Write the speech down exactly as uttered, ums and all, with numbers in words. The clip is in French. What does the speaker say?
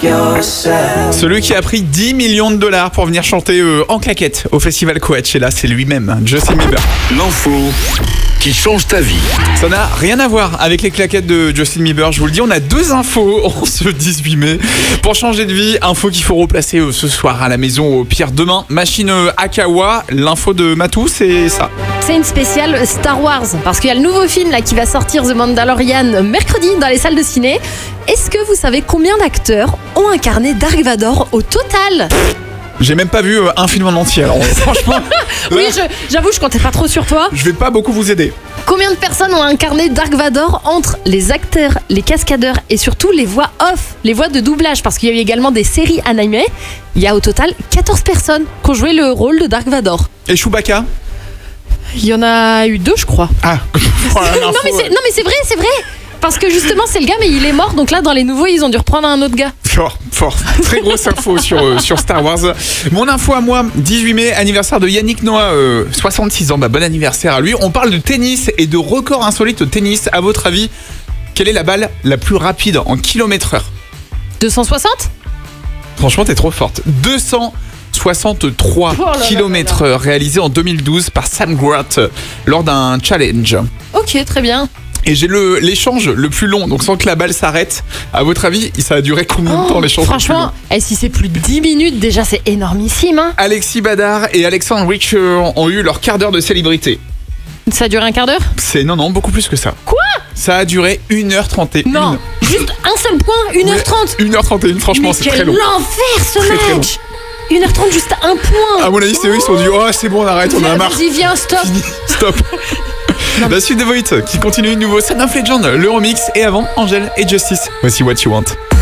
Celui qui a pris dix millions de dollars pour venir chanter euh, en claquette au festival Coachella, c'est lui-même, Justin Bieber. L'info qui change ta vie. Ça n'a rien à voir avec les claquettes de Justin Bieber, je vous le dis, on a deux infos en ce dix-huit mai. Pour changer de vie, info qu'il faut replacer euh, ce soir à la maison, au pire demain. Machine euh, Akawa, l'info de Matou, c'est ça. C'est une spéciale Star Wars, parce qu'il y a le nouveau film là, qui va sortir, The Mandalorian, mercredi dans les salles de ciné. Est-ce que vous savez combien d'acteurs ont incarné Dark Vador au total ? J'ai même pas vu euh, un film en entier, alors franchement, Oui, je, j'avoue, je comptais pas trop sur toi. je vais pas beaucoup vous aider. Combien de personnes ont incarné Dark Vador entre les acteurs, les cascadeurs et surtout les voix off, les voix de doublage, parce qu'il y a eu également des séries animées. Il y a au total quatorze personnes qui ont joué le rôle de Dark Vador. Et Chewbacca ? Il y en a eu deux, je crois. Ah, voilà non, l'info, mais c'est, non mais c'est vrai, c'est vrai. Parce que justement, c'est le gars, mais il est mort. Donc là, dans les nouveaux, ils ont dû reprendre un autre gars. Fort, fort. Très grosse info sur, euh, sur Star Wars. Mon info à moi, dix-huit mai, anniversaire de Yannick Noah, euh, soixante-six ans. Bah, bon anniversaire à lui. On parle de tennis et de records insolites au tennis. À votre avis, quelle est la balle la plus rapide en kilomètre heure ? deux cent soixante ? Franchement, t'es trop forte. deux cent soixante-trois Oh là là kilomètres heure réalisé en deux mille douze par Sam Groth lors d'un challenge. Ok, très bien. Et j'ai le, l'échange le plus long, donc sans que la balle s'arrête. À votre avis, ça a duré combien de temps l'échange le plus long ? Franchement, et si c'est plus de dix minutes, déjà, c'est énormissime. Hein. Alexis Badard et Alexandre Richer ont eu leur quart d'heure de célébrité. Ça a duré un quart d'heure ? C'est non, non, beaucoup plus que ça. Quoi ? Ça a duré une heure trente et une. Non, juste un seul point, une heure trente. une heure trente et une, franchement, Mais c'est quel très long. enfer ce Très, très long. match. une heure trente, juste un point. À mon avis, c'est eux, ils se sont dit, oh, c'est bon, on arrête, on en a marre. Vas-y, viens, stop. Fini, stop. La suite de Voit qui continue, nouveau Son of Legend, le remix, et avant, Angèle et Justice. Voici What You Want.